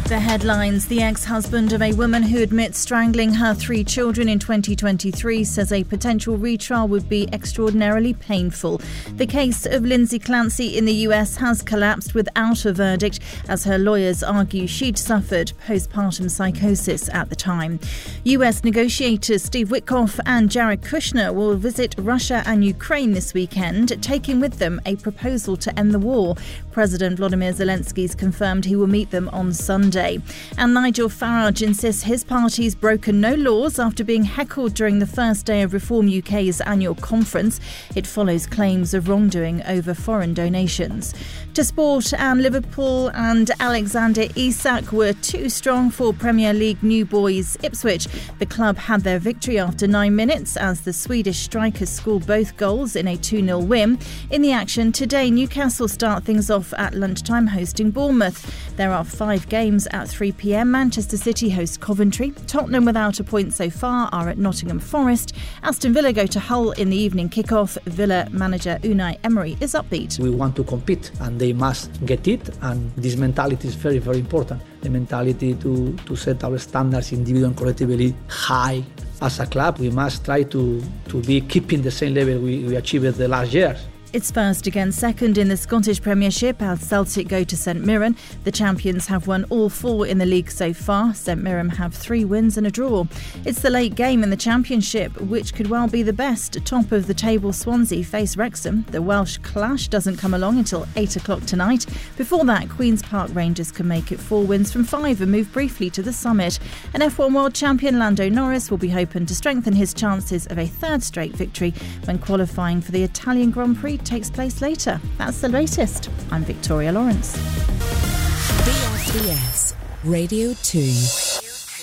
The headlines. The ex-husband of a woman who admits strangling her 3 children in 2023 says a potential retrial would be extraordinarily painful. The case of Lindsay Clancy in the US has collapsed without a verdict as her lawyers argue she'd suffered postpartum psychosis at the time. US negotiators Steve Witkoff and Jared Kushner will visit Russia and Ukraine this weekend, taking with them a proposal to end the war. President Volodymyr Zelensky's confirmed he will meet them on Sunday. And Nigel Farage insists his party's broken no laws after being heckled during the first day of Reform UK's annual conference. It follows claims of wrongdoing over foreign donations. To sport, and Liverpool and Alexander Isak were too strong for Premier League new boys Ipswich. The club had their victory after 9 minutes as the Swedish strikers scored both goals in a 2-0 win. In the action today, Newcastle start things off at lunchtime hosting Bournemouth. There are 5 games at 3 p.m. Manchester City host Coventry. Tottenham, without a point so far, are at Nottingham Forest. Aston Villa go to Hull in the evening kick-off. Villa manager Unai Emery is upbeat. We want to compete and they must get it, and this mentality is very, very important. The mentality to set our standards individually and collectively high. As a club, we must try to be keeping the same level we achieved the last years. It's first against second in the Scottish Premiership as Celtic go to St Mirren. The champions have won all 4 in the league so far. St Mirren have 3 wins and a draw. It's the late game in the Championship, which could well be the best. Top of the table Swansea face Wrexham. The Welsh clash doesn't come along until 8 o'clock tonight. Before that, Queen's Park Rangers can make it 4 wins from 5 and move briefly to the summit. And F1 World Champion Lando Norris will be hoping to strengthen his chances of a 3rd straight victory when qualifying for the Italian Grand Prix takes place later. That's the latest. I'm Victoria Lawrence. BFBS Radio 2.